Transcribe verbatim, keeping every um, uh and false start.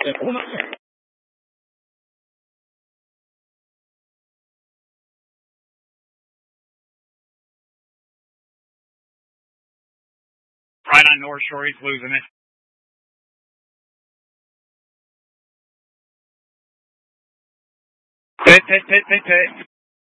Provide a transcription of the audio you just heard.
Right on North Shore, he's losing it. Pit, pit, pit, pit, pit.